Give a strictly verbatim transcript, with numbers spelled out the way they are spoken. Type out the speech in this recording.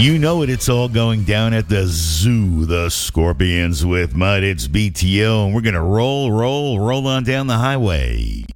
You know it, it's all going down at the zoo. The Scorpions with Mud. It's B T O, and we're going to roll, roll, roll on down the highway.